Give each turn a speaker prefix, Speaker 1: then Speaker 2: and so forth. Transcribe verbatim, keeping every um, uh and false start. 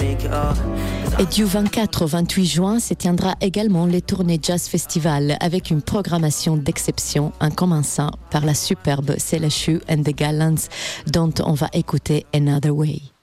Speaker 1: Et du vingt-quatre au vingt-huit juin se tiendra également les Tournées Jazz Festival avec une programmation d'exception en commençant par la superbe Céla Chu and the Gallants dont on va écouter Another Way.